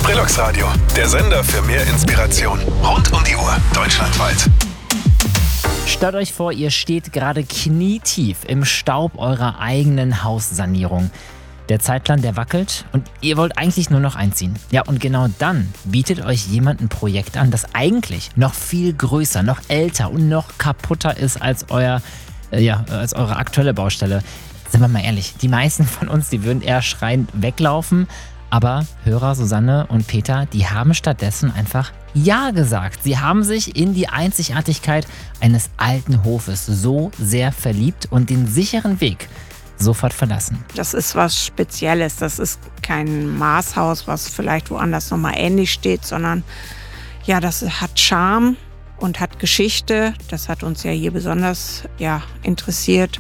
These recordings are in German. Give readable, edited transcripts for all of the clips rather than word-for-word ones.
Brillux Radio, der Sender für mehr Inspiration. Rund um die Uhr, deutschlandweit. Stellt euch vor, ihr steht gerade knietief im Staub eurer eigenen Haussanierung. Der Zeitplan, der wackelt und ihr wollt eigentlich nur noch einziehen. Ja, und genau dann bietet euch jemand ein Projekt an, das eigentlich noch viel größer, noch älter und noch kaputter ist als eure aktuelle Baustelle. Sind wir mal ehrlich, die meisten von uns, die würden eher schreiend weglaufen. Aber Hörer Susanne und Peter, die haben stattdessen einfach Ja gesagt. Sie haben sich in die Einzigartigkeit eines alten Hofes so sehr verliebt und den sicheren Weg sofort verlassen. Das ist was Spezielles. Das ist kein Maßhaus, was vielleicht woanders nochmal ähnlich steht, sondern ja, das hat Charme und hat Geschichte. Das hat uns ja hier besonders interessiert.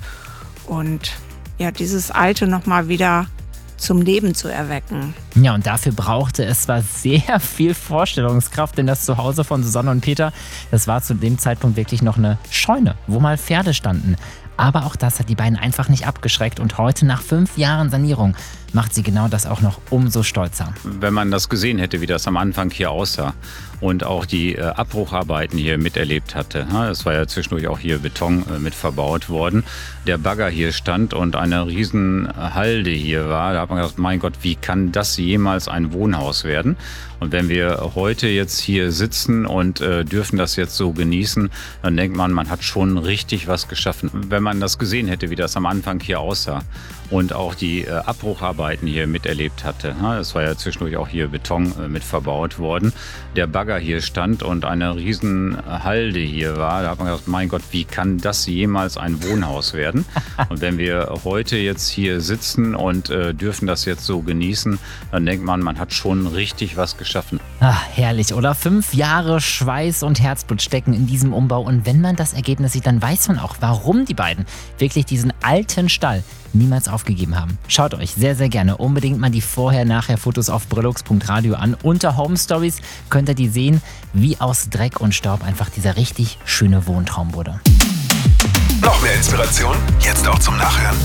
Und ja, dieses Alte nochmal wieder zum Leben zu erwecken. Ja, und dafür brauchte es zwar sehr viel Vorstellungskraft, denn das Zuhause von Susanne und Peter, das war zu dem Zeitpunkt wirklich noch eine Scheune, wo mal Pferde standen. Aber auch das hat die beiden einfach nicht abgeschreckt und heute, nach 5 Jahren Sanierung, macht sie genau das auch noch umso stolzer. Wenn man das gesehen hätte, wie das am Anfang hier aussah und auch die Abbrucharbeiten hier miterlebt hatte. Es war ja zwischendurch auch hier Beton mit verbaut worden. Der Bagger hier stand und eine riesen Halde hier war. Da hat man gedacht, mein Gott, wie kann das jemals ein Wohnhaus werden? Und wenn wir heute jetzt hier sitzen und dürfen das jetzt so genießen, dann denkt man, man hat schon richtig was geschaffen. Wenn man das gesehen hätte, wie das am Anfang hier aussah und auch die Abbrucharbeiten hier miterlebt hatte. Es war ja zwischendurch auch hier Beton mit verbaut worden. Der Bagger hier stand und eine riesen Halde hier war. Da hat man gedacht, mein Gott, wie kann das jemals ein Wohnhaus werden? Und wenn wir heute jetzt hier sitzen und dürfen das jetzt so genießen, dann denkt man, man hat schon richtig was geschaffen. Ach, herrlich, oder? 5 Jahre Schweiß und Herzblut stecken in diesem Umbau. Und wenn man das Ergebnis sieht, dann weiß man auch, warum die beiden wirklich diesen alten Stall niemals aufgegeben haben. Schaut euch sehr, sehr gerne unbedingt mal die Vorher-Nachher-Fotos auf brillux.radio an. Unter Home Stories könnt ihr die sehen, wie aus Dreck und Staub einfach dieser richtig schöne Wohntraum wurde. Noch mehr Inspiration? Jetzt auch zum Nachhören